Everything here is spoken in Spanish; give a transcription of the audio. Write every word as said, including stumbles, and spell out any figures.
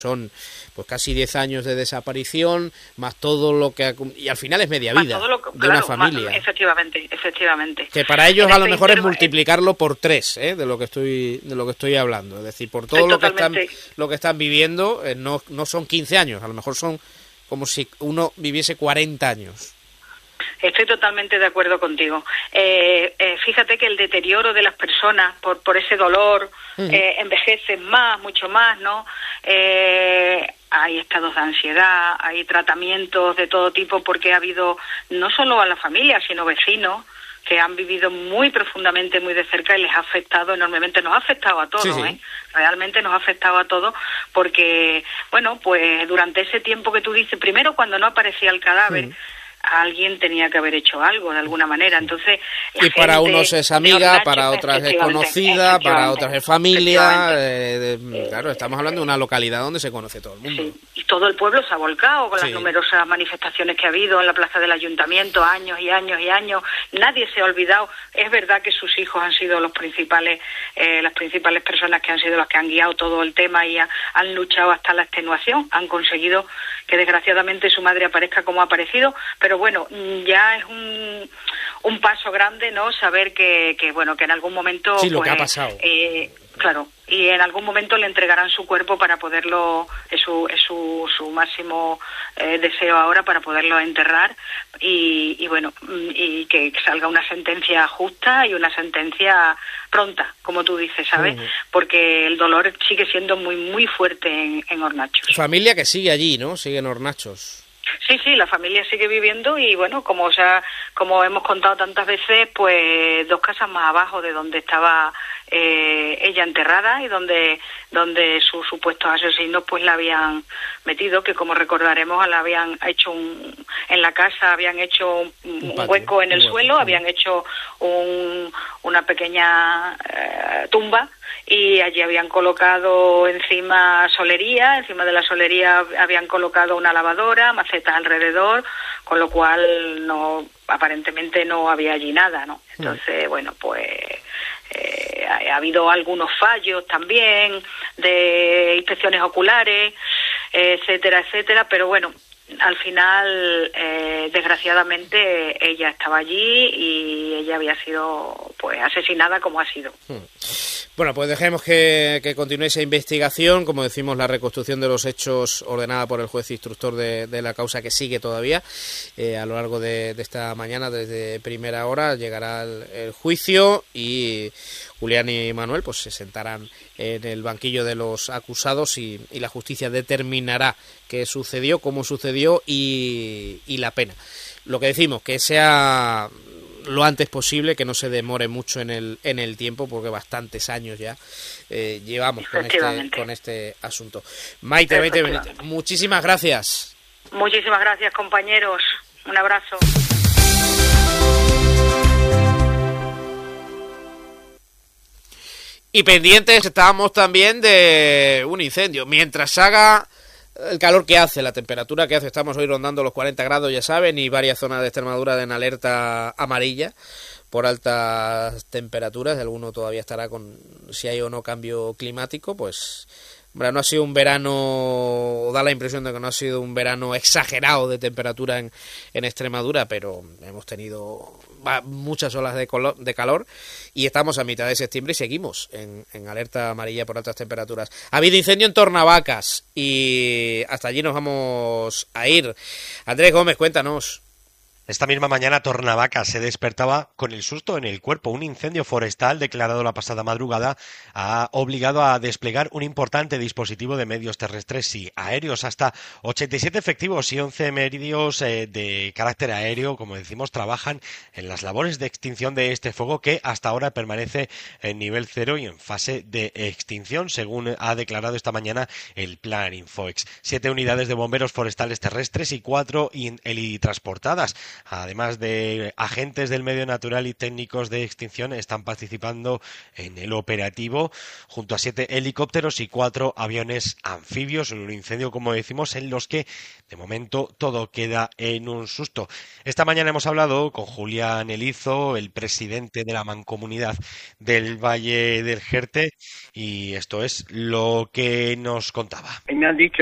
Son pues casi diez años de desaparición, más todo lo que... Y al final es media vida lo, de claro, una familia. Más, efectivamente, efectivamente. Que para ellos en a lo mejor es multiplicarlo por tres, ¿eh? de lo que estoy de lo que estoy hablando. Es decir, por todo lo que están lo que están viviendo, eh, no, no son quince años, a lo mejor son como si uno viviese cuarenta años. Estoy totalmente de acuerdo contigo. Eh, eh, fíjate que el deterioro de las personas por por ese dolor uh-huh. eh, envejecen más, mucho más, ¿no? Eh, hay estados de ansiedad, hay tratamientos de todo tipo, porque ha habido no solo a la familia, sino vecinos que han vivido muy profundamente, muy de cerca y les ha afectado enormemente. Nos ha afectado a todos, sí, sí. ¿eh? Realmente nos ha afectado a todos porque, bueno, pues durante ese tiempo que tú dices, primero cuando no aparecía el cadáver, uh-huh. alguien tenía que haber hecho algo de alguna manera, entonces y para unos es amiga, para otras es conocida, para otras es familia, eh, de, claro, estamos hablando de una localidad donde se conoce todo el mundo. Sí. Y todo el pueblo se ha volcado con sí. las numerosas manifestaciones que ha habido en la plaza del ayuntamiento, años y años y años, nadie se ha olvidado. Es verdad que sus hijos han sido los principales, eh, las principales personas que han sido las que han guiado todo el tema y ha, han luchado hasta la extenuación, han conseguido que desgraciadamente su madre aparezca como ha aparecido, pero bueno, ya es un, un paso grande, ¿no? Saber que, que bueno, que en algún momento... Sí, lo pues, que ha pasado. Eh, claro, y en algún momento le entregarán su cuerpo para poderlo, es su, es su, su máximo eh, deseo ahora, para poderlo enterrar y, y bueno, y que salga una sentencia justa y una sentencia pronta, como tú dices, ¿sabes? Uh-huh. Porque el dolor sigue siendo muy, muy fuerte en, en Hornachos. Familia que sigue allí, ¿no? Sigue en Hornachos. Sí, sí, la familia sigue viviendo y bueno, como o sea, como hemos contado tantas veces, pues dos casas más abajo de donde estaba eh, ella enterrada y donde donde sus supuestos asesinos pues la habían metido, que como recordaremos la habían hecho un, en la casa habían hecho un, un, un hueco en el suelo, habían hecho un, una pequeña eh, tumba y allí habían colocado encima solería, encima de la solería habían colocado una lavadora, macetas alrededor, con lo cual no aparentemente no había allí nada, ¿no? Entonces, bueno, pues eh, ha, ha habido algunos fallos también de inspecciones oculares, etcétera, etcétera, pero bueno, al final, eh, desgraciadamente, ella estaba allí y ella había sido pues asesinada como ha sido. Hmm. Bueno, pues dejemos que, que continúe esa investigación, como decimos, la reconstrucción de los hechos ordenada por el juez instructor de, de la causa, que sigue todavía eh, a lo largo de, de esta mañana, desde primera hora, llegará el, el juicio y Julián y Manuel pues se sentarán en el banquillo de los acusados y, y la justicia determinará qué sucedió, cómo sucedió y, y la pena. Lo que decimos, que sea lo antes posible, que no se demore mucho en el en el tiempo, porque bastantes años ya eh, llevamos con este, con este asunto. Maite, Maite Benítez, muchísimas gracias. Muchísimas gracias, compañeros. Un abrazo. Y pendientes estábamos también de un incendio. Mientras haga el calor que hace, la temperatura que hace, estamos hoy rondando los cuarenta grados, ya saben, y varias zonas de Extremadura en alerta amarilla por altas temperaturas. Alguno todavía estará con si hay o no cambio climático. Pues bueno, no ha sido un verano, da la impresión de que no ha sido un verano exagerado de temperatura en, en Extremadura, pero hemos tenido muchas olas de, color, de calor y estamos a mitad de septiembre y seguimos en, en alerta amarilla por altas temperaturas. Ha habido incendio en Tornavacas y hasta allí nos vamos a ir. Andrés Gómez, cuéntanos. Esta misma mañana Tornavacas se despertaba con el susto en el cuerpo. Un incendio forestal declarado la pasada madrugada ha obligado a desplegar un importante dispositivo de medios terrestres y aéreos. Hasta ochenta y siete efectivos y once medios eh, de carácter aéreo, como decimos, trabajan en las labores de extinción de este fuego, que hasta ahora permanece en nivel cero y en fase de extinción, según ha declarado esta mañana el Plan Infoex. Siete unidades de bomberos forestales terrestres y cuatro helitransportadas además de agentes del medio natural y técnicos de extinción, están participando en el operativo junto a siete helicópteros y cuatro aviones anfibios en un incendio, como decimos, en los que de momento todo queda en un susto. Esta mañana hemos hablado con Julián Elizo, el presidente de la Mancomunidad del Valle del Jerte, y esto es lo que nos contaba. Me han dicho